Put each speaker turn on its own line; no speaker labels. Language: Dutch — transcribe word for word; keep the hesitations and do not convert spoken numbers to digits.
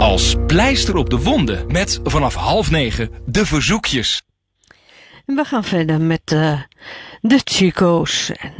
als pleister op de wonden met vanaf half negen de verzoekjes.
We gaan verder met uh, de Chico's.